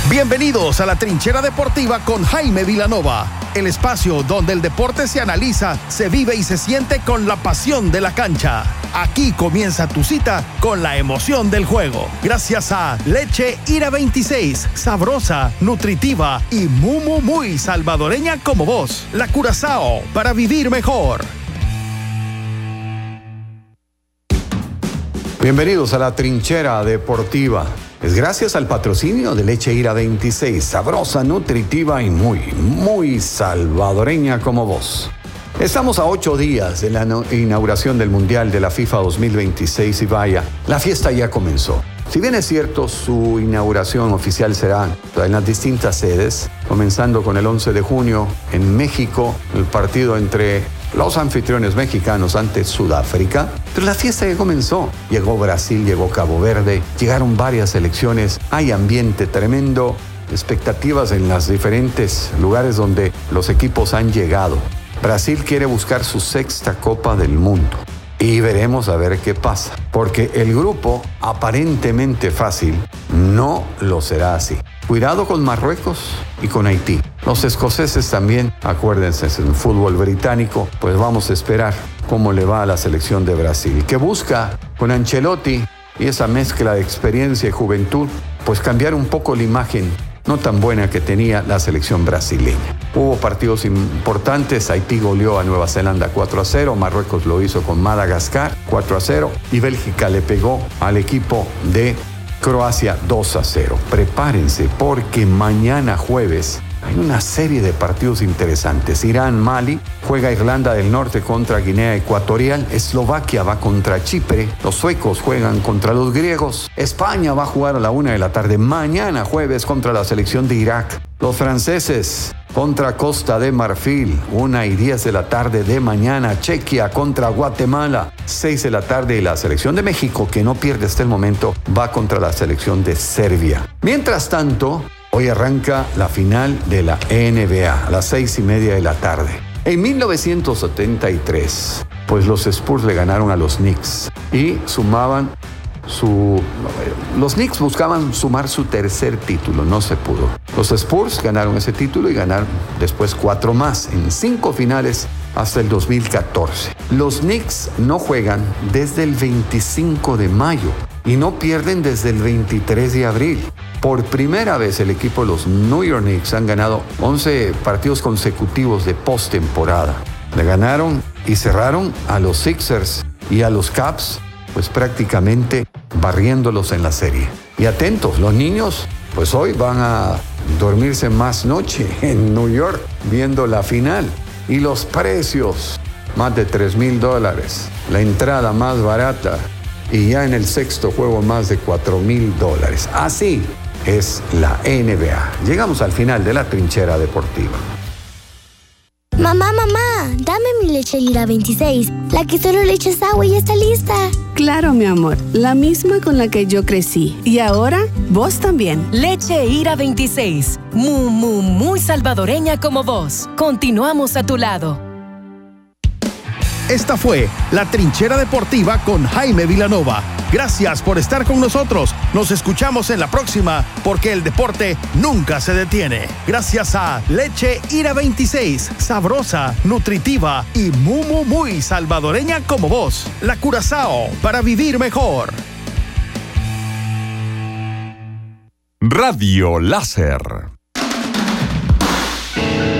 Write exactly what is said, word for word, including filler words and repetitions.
Bienvenidos a la Trinchera Deportiva con Jaime Vilanova, el espacio donde el deporte se analiza, se vive y se siente con la pasión de la cancha. Aquí comienza tu cita con la emoción del juego. Gracias a Leche Ira veintiséis, sabrosa, nutritiva y muy, muy, muy salvadoreña como vos. La Curazao, para vivir mejor. Bienvenidos a la Trinchera Deportiva. Es gracias al patrocinio de Leche Ira veintiséis, sabrosa, nutritiva y muy, muy salvadoreña como vos. Estamos a ocho días de la inauguración del Mundial de la FIFA dos mil veintiséis y vaya, la fiesta ya comenzó. Si bien es cierto, su inauguración oficial será en las distintas sedes, comenzando con el once de junio en México, el partido entre los anfitriones mexicanos ante Sudáfrica. Pero la fiesta ya comenzó. Llegó Brasil, llegó Cabo Verde, llegaron varias selecciones, hay ambiente tremendo, expectativas en los diferentes lugares donde los equipos han llegado. Brasil quiere buscar su sexta Copa del Mundo. Y veremos a ver qué pasa, porque el grupo aparentemente fácil no lo será así. Cuidado con Marruecos y con Haití. Los escoceses también, acuérdense, es el fútbol británico, pues vamos a esperar cómo le va a la selección de Brasil, que busca con Ancelotti y esa mezcla de experiencia y juventud, pues cambiar un poco la imagen no tan buena que tenía la selección brasileña. Hubo partidos importantes, Haití goleó a Nueva Zelanda cuatro a cero, Marruecos lo hizo con Madagascar cuatro a cero y Bélgica le pegó al equipo de Croacia dos a cero. Prepárense porque mañana jueves hay una serie de partidos interesantes. Irán-Mali, juega Irlanda del Norte contra Guinea Ecuatorial, Eslovaquia va contra Chipre, los suecos juegan contra los griegos, España va a jugar a la una de la tarde mañana jueves contra la selección de Irak, los franceses contra Costa de Marfil, una y diez de la tarde de mañana, Chequia contra Guatemala, seis de la tarde, y la selección de México, que no pierde hasta el momento, va contra la selección de Serbia. Mientras tanto, hoy arranca la final de la N B A a las seis y media de la tarde. En mil novecientos setenta y tres, pues los Spurs le ganaron a los Knicks y sumaban su... Los Knicks buscaban sumar su tercer título, no se pudo. Los Spurs ganaron ese título y ganaron después cuatro más en cinco finales hasta el dos mil catorce. Los Knicks no juegan desde el veinticinco de mayo y no pierden desde el veintitrés de abril. Por primera vez el equipo de los New York Knicks han ganado once partidos consecutivos de postemporada. Le ganaron y cerraron a los Sixers y a los Cavs, pues prácticamente barriéndolos en la serie. Y atentos, los niños, pues hoy van a dormirse más noche en New York viendo la final. Y los precios, más de tres mil dólares, la entrada más barata, y ya en el sexto juego más de cuatro mil dólares. Así es la N B A. Llegamos al final de la Trinchera Deportiva. Mamá, mamá, dame mi Leche Ira veintiséis, la que solo le echas agua y ya está lista. Claro, mi amor, la misma con la que yo crecí. Y ahora, vos también. Leche Ira veintiséis, muy, muy, muy salvadoreña como vos. Continuamos a tu lado. Esta fue la Trinchera Deportiva con Jaime Vilanova. Gracias por estar con nosotros. Nos escuchamos en la próxima, porque el deporte nunca se detiene. Gracias a Leche Ira veintiséis, sabrosa, nutritiva y muy, muy, muy salvadoreña como vos. La Curazao, para vivir mejor. Radio Láser.